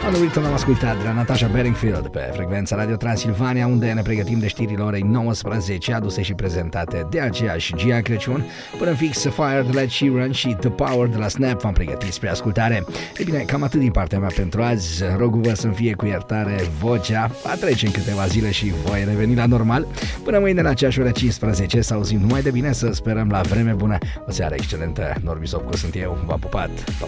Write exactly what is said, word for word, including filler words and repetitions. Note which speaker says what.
Speaker 1: Anumită l-am ascultat de la Natasha Bedingfield pe frecvența Radio Transilvania, unde ne pregătim de știrile orei nouăsprezece, aduse și prezentate de aceeași Gia Crăciun. Până în fix, Fire de la Sheeran și The Power de la Snap v-am pregătit spre ascultare. E bine, cam atât din partea mea pentru azi. Rog-vă să-mi fie cu iertare vocea. Va trece în câteva zile și voi reveni la normal. Până mâine la aceeași ora cincisprezece, să auzim numai de bine, să sperăm la vreme bună. O seară excelentă. Norbi Sopcu sunt eu, v-am pupat.